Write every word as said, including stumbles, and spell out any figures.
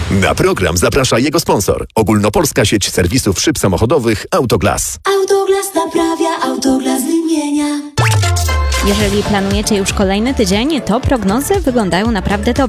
Na program zaprasza jego sponsor. Ogólnopolska sieć serwisów szyb samochodowych Autoglas. Autoglas naprawia, Autoglas wymienia. Jeżeli planujecie już kolejny tydzień, to prognozy wyglądają naprawdę dobrze.